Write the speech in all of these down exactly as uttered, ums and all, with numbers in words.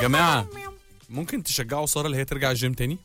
جماعه ممكن تشجعوا ساره اللي هي ترجع الجيم تاني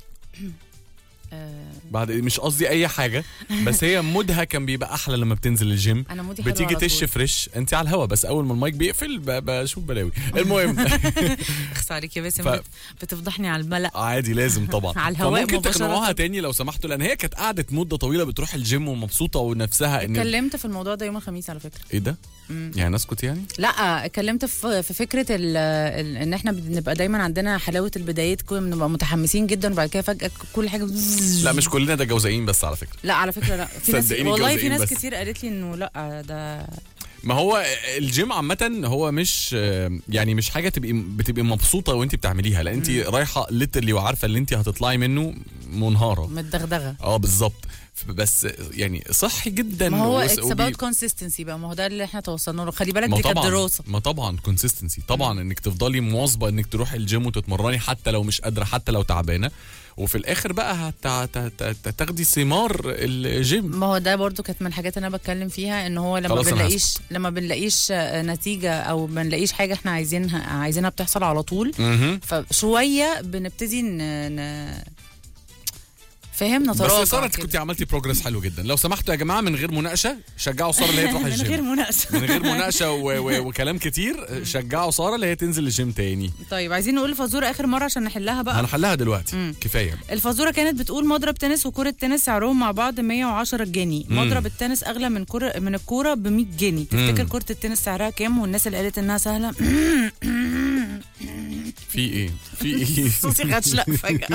بعد، مش قصدي اي حاجه، بس هي مودها كان بيبقى احلى لما بتنزل الجيم. انا مودي بتيجي تش فريش، انت على الهوا، بس اول ما المايك بيقفل بشوف بلاوي. المهم اخس عليك يا باسم، ف... بتفضحني على الملأ. عادي لازم طبعا. على الهواء ممكن تقنعوها تاني لو سمحتوا، لان هي كانت قعدت مده طويله بتروح الجيم ومبسوطه ونفسها. ان اتكلمت في الموضوع ده يوم الخميس على فكره. ايه ده؟ مم. يعني نسكت يعني؟ لا اتكلمت في في فكره ال ال ان احنا بنبقى دايما عندنا حلاوه البدايات، كنا بنبقى متحمسين جدا وبعد كده فجاه كل حاجه. لا مش كلنا ده جوزائيين بس على فكره. لا على فكره لا، في ناس والله في ناس بس. كتير قالت لي انه لا ده ما هو الجيم عامة هو مش يعني مش حاجة تبقي بتبقي مبسوطة وانت بتعمليها، لان انت رايحة ليترلي وعارفة اللي انت هتطلعي منه منهارة متدغدغة. اه بالظبط، بس يعني صحي جدا. ما هو اتس اباوت كونسيستنسي بقى، ما هو ده اللي احنا توصلنا له. خلي بالك دي كانت دراسة. ما طبعا كونسيستنسي طبعا، انك تفضلي مواظبة انك تروحي الجيم وتتمرني حتى لو مش قادرة، حتى لو تعبانة، وفي الاخر بقى هتاخدي ثمار الجيم. ما هو ده برضو كانت من الحاجات اللي انا بتكلم فيها، ان هو لما بنلاقيش لما بنلاقيش نتيجه او ما بنلاقيش حاجه احنا عايزينها عايزينها بتحصل على طول، فشويه بنبتدي ن فاهم نتراجع. بس ساره كنت عملتي بروجرس حلو جدا. لو سمحتوا يا جماعه من غير مناقشه شجعوا ساره اللي هي تروح الجيم. من غير مناقشه من غير مناقشه و... و... وكلام كتير. شجعوا ساره اللي هي تنزل الجيم تاني. طيب عايزين نقول الفازوره اخر مره عشان نحلها بقى. هنحلها دلوقتي. مم. كفايه. الفازوره كانت بتقول مضرب تنس وكره تنس سعرهم مع بعض مية وعشرة جنيه. مم. مضرب التنس اغلى من كره من الكوره ب مية جنيه. تفتكر كره التنس سعرها كام؟ والناس اللي قالت انها سهله في ايه في ايه صوتي غشلق فجاه.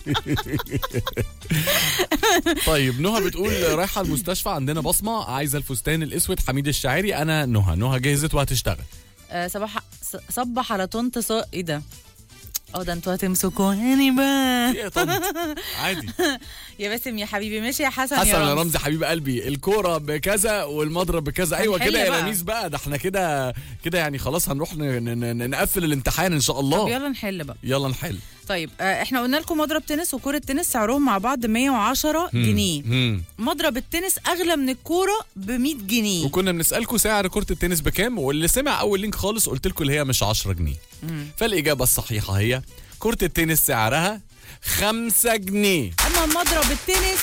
طيب نهى بتقول رايحه المستشفى، عندنا بصمه عايزه الفستان الاسود حميد الشاعري. انا نهى نهى جهزت وهتشتغل. أه صباح صبح على طنط ص... ايه ده؟ اه ده انتوا هتمسكوني بقى. ايه يا طنط عادي يا باسم يا حبيبي. ماشي يا حسن. حسن يا رمزي حبيب قلبي، الكوره بكذا والمضرب بكذا. ايوه كده يا لميس بقى، ده احنا كده كده يعني خلاص هنروح نقفل الامتحان ان شاء الله. طب يلا نحل بقى. يلا نحل. طيب آه احنا قلنا لكم مضرب تنس وكرة تنس سعرهم مع بعض مية وعشرة جنيه. مم. مضرب التنس اغلى من الكوره ب مية جنيه. وكنا بنسالكم سعر كرة التنس بكام، واللي سمع اول لينك خالص قلت لكم اللي هي مش عشرة جنيه. مم. فالاجابه الصحيحه هي كرة التنس سعرها خمسة جنيه. اما مضرب التنس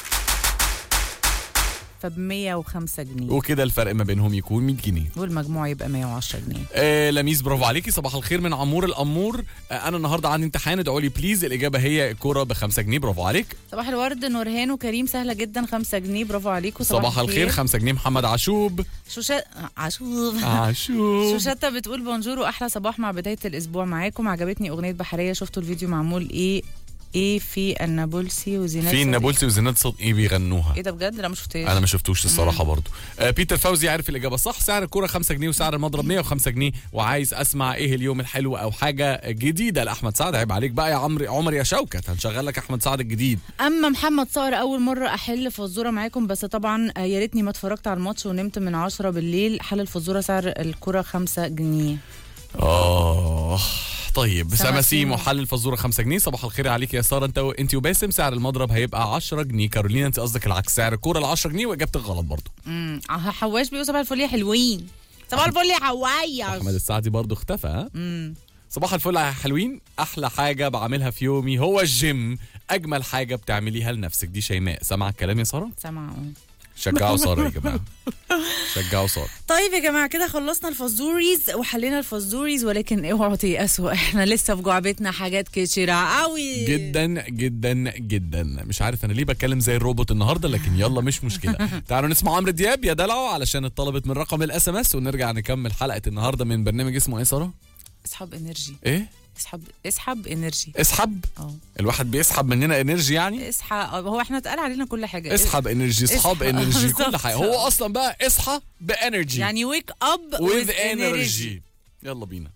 فب مية وخمسة جنيه، وكده الفرق ما بينهم يكون مية جنيه، والمجموع يبقى مية وعشرة جنيه. آه لميس برافو عليكي. صباح الخير من عمور الأمور. آه انا النهارده عندي امتحان، ادعوا لي بليز. الاجابه هي الكوره ب خمسة جنيه. برافو عليك. صباح الورد نورهان وكريم، سهله جدا خمسة جنيه. برافو عليكم. صباح, صباح الخير خمسة جنيه محمد عشوب. شوشة عشوب عشوب شوشتة بتقول بونجور واحلى صباح مع بدايه الاسبوع معاكم. عجبتني اغنيه بحريه، شفتوا الفيديو معمول ايه ايه في النابلسي وزينات في النابلسي وزينات صدقي بيغنوها. ايه ده بجد؟ لا ما شفتهاش. انا ما شفتوش الصراحه برضو. آه بيتر فوزي عارف الاجابه صح. سعر الكوره خمسة جنيه وسعر المضرب مية وخمسة جنيه. وعايز اسمع ايه اليوم الحلو او حاجه جديده لاحمد سعد. عيب عليك بقى يا عمرو عمر يا شوكت، هنشغل لك احمد سعد الجديد. اما محمد صقر اول مره احل فزوره معاكم، بس طبعا يا ريتني ما اتفرجت على الماتش ونمت من عشرة بالليل. حل الفزوره سعر الكوره خمسة جنيه. اه طيب سماسيم وحل الفزوره خمسة جنيه. صباح الخير عليك يا ساره. انت انت وباسم سعر المضرب هيبقى عشرة جنيه. كارولينا انت قصدك العكس، سعر الكوره ال عشرة جنيه، واجابتك غلط برضو. امم حواش بيقول صباح الفل يا حلوين. صباح الفل يا حوايش. احمد السعدي برضو اختفى. ها امم صباح الفل يا حلوين. احلى حاجه بعملها في يومي هو الجيم، اجمل حاجه بتعمليها لنفسك. دي شيماء. سامعه الكلام يا ساره؟ سامعه. شجعوا ساره يا جماعه، شجعوا ساره. طيب يا جماعه كده خلصنا الفزوريز وحلينا الفزوريز، ولكن اوعوا تيأسوا، احنا لسه في جعبتنا حاجات كتيره قوي جدا جدا جدا. مش عارف انا ليه بتكلم زي الروبوت النهارده، لكن يلا مش مشكله. تعالوا نسمع عمرو دياب يا دلعو علشان اتطلبت من رقم الاس ام اس، ونرجع نكمل حلقه النهارده من برنامج اسمه ايه ساره؟ اصحاب انرجي. ايه؟ اسحب اسحب انرجي. اسحب اه الواحد بيسحب مننا انرجي يعني. اسحب هو احنا اتقال علينا كل حاجه. اسحب انرجي، اصحاب انرجي، كل حاجه. هو اصلا بقى اصحى بانرجي يعني ويك اب وذ انرجي. يلا بينا.